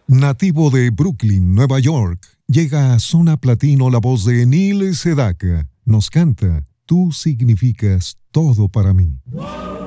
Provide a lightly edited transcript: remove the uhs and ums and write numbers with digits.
Nativo de Brooklyn, Nueva York, llega a Zona Platino la voz de Neil Sedaka. Nos canta Tú significas todo para mí.